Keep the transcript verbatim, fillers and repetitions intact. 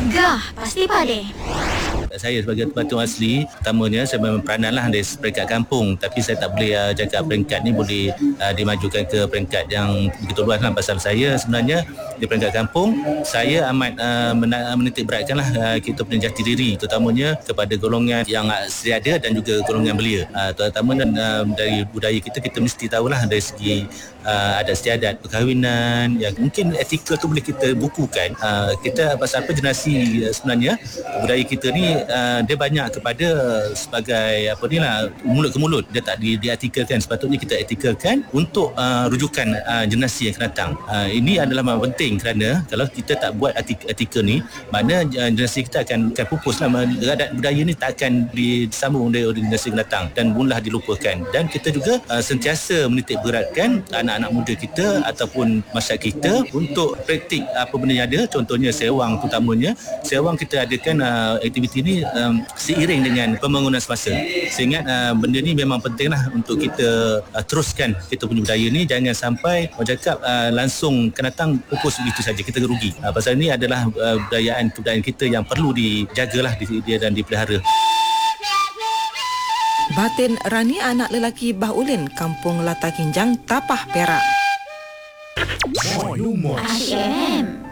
Gah, pasti pade. Saya sebagai pembantu asli, pertamanya saya memang peranan lah dari peringkat kampung, tapi saya tak boleh uh, cakap peringkat ni boleh uh, dimajukan ke peringkat yang begitu luas lah. Pasal saya sebenarnya di peringkat kampung, saya amat uh, menitik beratkan lah uh, kita punya jati diri, terutamanya kepada golongan yang uh, sedia ada dan juga golongan belia. Uh, terutama dan, uh, dari budaya kita, kita mesti tahulah dari segi uh, adat istiadat, perkahwinan, yang mungkin etika tu boleh kita bukukan. Uh, kita pasal apa generasi uh, sebenarnya budaya kita ni Uh, dia banyak kepada sebagai apa ni lah, mulut ke mulut, dia tak di, diartikelkan. Sepatutnya kita artikelkan untuk uh, rujukan uh, generasi yang akan datang. Uh, ini adalah penting, kerana kalau kita tak buat artikel, artikel ni, makna uh, generasi kita akan, akan pupus lah. Adat budaya ni tak akan disambung oleh generasi yang datang dan mula dilupakan. Dan kita juga uh, sentiasa menitik beratkan anak-anak muda kita ataupun masyarakat kita untuk praktik apa benda yang ada. Contohnya sewang, terutamanya sewang kita adakan uh, aktiviti ni um, seiring dengan pembangunan semasa. Saya ingat uh, benda ni memang penting lah untuk kita uh, teruskan kita punya budaya ni. Jangan sampai orang cakap uh, langsung akan datang pupus begitu saja, kita rugi. Uh, pasal ni adalah uh, budayaan kebudayaan kita yang perlu dijagalah dia dan dipelihara. Batin Rani, anak lelaki Bah Ulin, Kampung Lata Kinjang, Tapah Perak. A M